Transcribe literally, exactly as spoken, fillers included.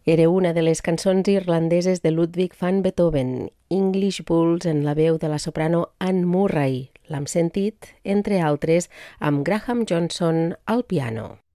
Era una de les cançons irlandeses de Ludwig van Beethoven, English Bulls en la veu de la soprano Anne Murray. L'hem sentit, entre altres, amb Graham Johnson al piano.